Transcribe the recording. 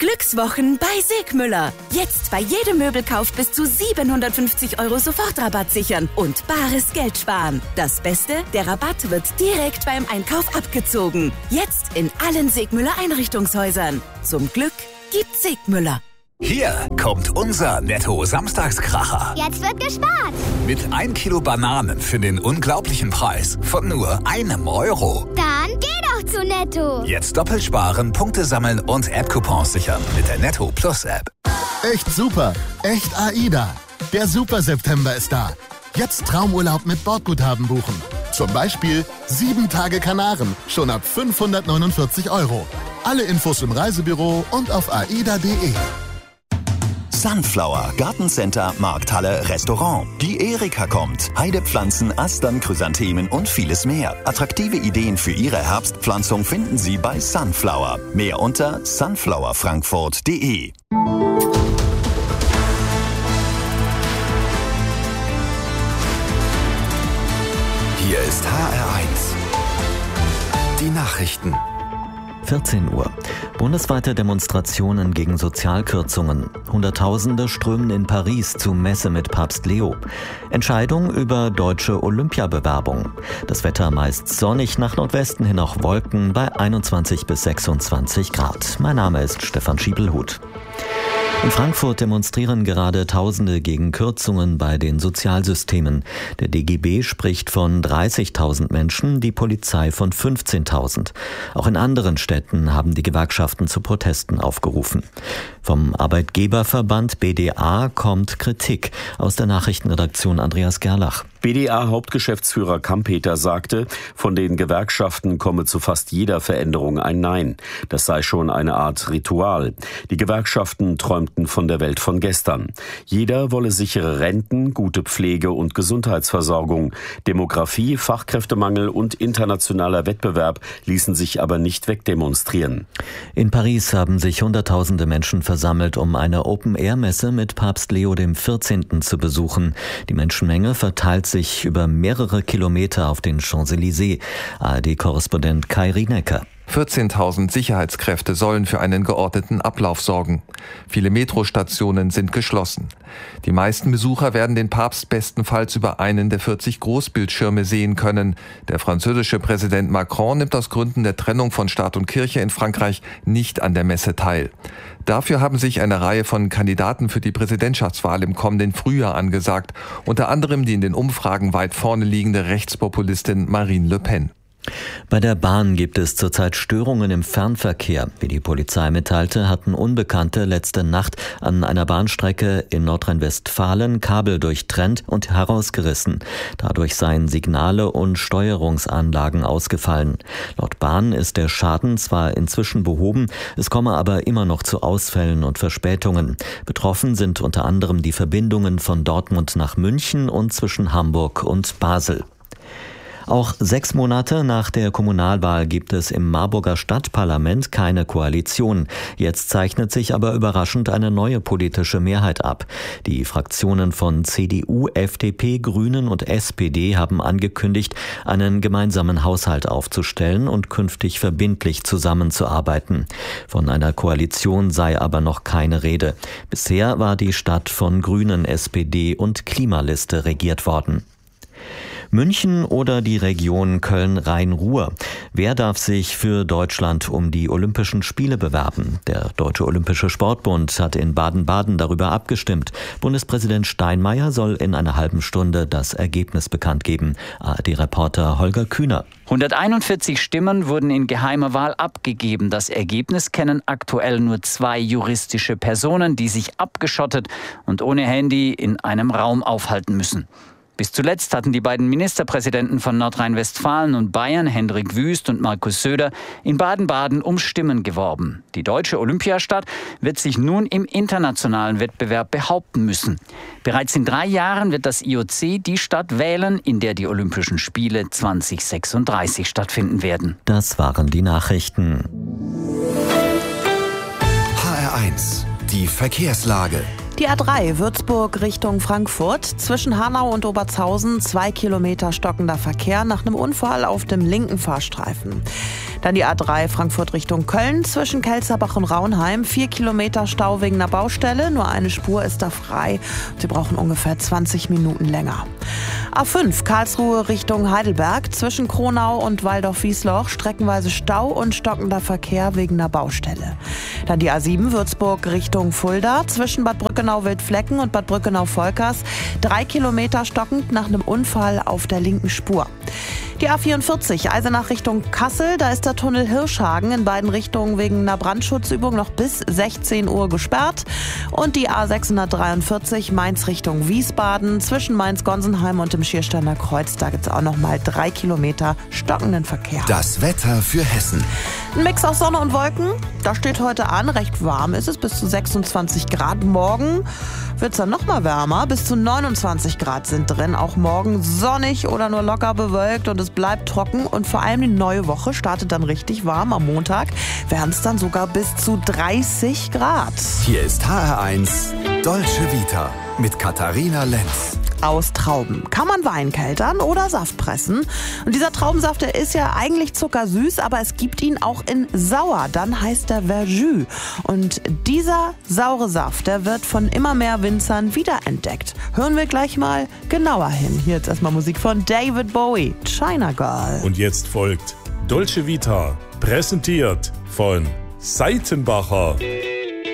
Glückswochen bei Segmüller. Jetzt bei jedem Möbelkauf bis zu 750 € Sofortrabatt sichern und bares Geld sparen. Das Beste, der Rabatt wird direkt beim Einkauf abgezogen. Jetzt in allen Segmüller Einrichtungshäusern. Zum Glück gibt's Segmüller. Hier kommt unser Netto-Samstagskracher. Jetzt wird gespart. Mit 1 Kilo Bananen für den unglaublichen Preis von nur €1. Dann geh doch zu Netto. Jetzt doppelt sparen, Punkte sammeln und App-Coupons sichern mit der Netto Plus App. Echt super, echt AIDA. Der Super September ist da. Jetzt Traumurlaub mit Bordguthaben buchen. Zum Beispiel 7 Tage Kanaren, schon ab 549 €. Alle Infos im Reisebüro und auf aida.de. Sunflower, Gartencenter, Markthalle, Restaurant. Die Erika kommt. Heidepflanzen, Astern, Chrysanthemen und vieles mehr. Attraktive Ideen für Ihre Herbstpflanzung finden Sie bei Sunflower. Mehr unter sunflowerfrankfurt.de. Hier ist HR1. Die Nachrichten. 14 Uhr. Bundesweite Demonstrationen gegen Sozialkürzungen. Hunderttausende strömen in Paris zu Messe mit Papst Leo. Entscheidung über deutsche Olympiabewerbung. Das Wetter meist sonnig, nach Nordwesten hin auch Wolken bei 21 bis 26 Grad. Mein Name ist Stefan Schiebelhut. In Frankfurt demonstrieren gerade Tausende gegen Kürzungen bei den Sozialsystemen. Der DGB spricht von 30.000 Menschen, die Polizei von 15.000. Auch in anderen Städten haben die Gewerkschaften zu Protesten aufgerufen. Vom Arbeitgeberverband BDA kommt Kritik. Aus der Nachrichtenredaktion Andreas Gerlach. BDA-Hauptgeschäftsführer Kampeter sagte, von den Gewerkschaften komme zu fast jeder Veränderung ein Nein. Das sei schon eine Art Ritual. Die Gewerkschaften träumten von der Welt von gestern. Jeder wolle sichere Renten, gute Pflege und Gesundheitsversorgung. Demografie, Fachkräftemangel und internationaler Wettbewerb ließen sich aber nicht wegdemonstrieren. In Paris haben sich Hunderttausende Menschen versammelt, um eine Open-Air-Messe mit Papst Leo XIV. Zu besuchen. Die Menschenmenge verteilt sich über mehrere Kilometer auf den Champs-Élysées. ARD-Korrespondent Kai Rienecker. 14.000 Sicherheitskräfte sollen für einen geordneten Ablauf sorgen. Viele Metrostationen sind geschlossen. Die meisten Besucher werden den Papst bestenfalls über einen der 40 Großbildschirme sehen können. Der französische Präsident Macron nimmt aus Gründen der Trennung von Staat und Kirche in Frankreich nicht an der Messe teil. Dafür haben sich eine Reihe von Kandidaten für die Präsidentschaftswahl im kommenden Frühjahr angesagt. Unter anderem die in den Umfragen weit vorne liegende Rechtspopulistin Marine Le Pen. Bei der Bahn gibt es zurzeit Störungen im Fernverkehr. Wie die Polizei mitteilte, hatten Unbekannte letzte Nacht an einer Bahnstrecke in Nordrhein-Westfalen Kabel durchtrennt und herausgerissen. Dadurch seien Signale und Steuerungsanlagen ausgefallen. Laut Bahn ist der Schaden zwar inzwischen behoben, es komme aber immer noch zu Ausfällen und Verspätungen. Betroffen sind unter anderem die Verbindungen von Dortmund nach München und zwischen Hamburg und Basel. Auch 6 Monate nach der Kommunalwahl gibt es im Marburger Stadtparlament keine Koalition. Jetzt zeichnet sich aber überraschend eine neue politische Mehrheit ab. Die Fraktionen von CDU, FDP, Grünen und SPD haben angekündigt, einen gemeinsamen Haushalt aufzustellen und künftig verbindlich zusammenzuarbeiten. Von einer Koalition sei aber noch keine Rede. Bisher war die Stadt von Grünen, SPD und Klimaliste regiert worden. München oder die Region Köln-Rhein-Ruhr. Wer darf sich für Deutschland um die Olympischen Spiele bewerben? Der Deutsche Olympische Sportbund hat in Baden-Baden darüber abgestimmt. Bundespräsident Steinmeier soll in einer halben Stunde das Ergebnis bekannt geben. ARD-Reporter Holger Kühner. 141 Stimmen wurden in geheimer Wahl abgegeben. Das Ergebnis kennen aktuell nur 2 juristische Personen, die sich abgeschottet und ohne Handy in einem Raum aufhalten müssen. Bis zuletzt hatten die beiden Ministerpräsidenten von Nordrhein-Westfalen und Bayern, Hendrik Wüst und Markus Söder, in Baden-Baden um Stimmen geworben. Die deutsche Olympiastadt wird sich nun im internationalen Wettbewerb behaupten müssen. Bereits in 3 Jahren wird das IOC die Stadt wählen, in der die Olympischen Spiele 2036 stattfinden werden. Das waren die Nachrichten. HR1, die Verkehrslage. Die A3 Würzburg Richtung Frankfurt. Zwischen Hanau und Obertshausen 2 Kilometer stockender Verkehr nach einem Unfall auf dem linken Fahrstreifen. Dann die A3 Frankfurt Richtung Köln zwischen Kelzerbach und Raunheim. 4 Kilometer Stau wegen einer Baustelle. Nur eine Spur ist da frei. Sie brauchen ungefähr 20 Minuten länger. A5 Karlsruhe Richtung Heidelberg zwischen Kronau und Waldorf-Wiesloch. Streckenweise Stau und stockender Verkehr wegen einer Baustelle. Dann die A7 Würzburg Richtung Fulda zwischen Bad Brückenau-Wildflecken und Bad Brückenau-Volkers. 3 Kilometer stockend nach einem Unfall auf der linken Spur. Die A44 Eisenach Richtung Kassel, da ist der Tunnel Hirschhagen in beiden Richtungen wegen einer Brandschutzübung noch bis 16 Uhr gesperrt. Und die A643 Mainz Richtung Wiesbaden zwischen Mainz-Gonsenheim und dem Schiersteiner Kreuz, da gibt es auch noch mal 3 Kilometer stockenden Verkehr. Das Wetter für Hessen. Ein Mix aus Sonne und Wolken, da steht heute an, recht warm ist es, bis zu 26 Grad. Morgen wird es dann noch mal wärmer, bis zu 29 Grad sind drin. Auch morgen sonnig oder nur locker bewölkt und es bleibt trocken. Und vor allem die neue Woche startet dann richtig warm. Am Montag werden es dann sogar bis zu 30 Grad. Hier ist HR1 Dolce Vita mit Katharina Lenz. Aus Trauben kann man Wein keltern oder Saft pressen. Und dieser Traubensaft, der ist ja eigentlich zuckersüß, aber es gibt ihn auch in sauer. Dann heißt er Verjus. Und dieser saure Saft, der wird von immer mehr Winzern wiederentdeckt. Hören wir gleich mal genauer hin. Hier jetzt erstmal Musik von David Bowie, China Girl. Und jetzt folgt Dolce Vita, präsentiert von Seitenbacher.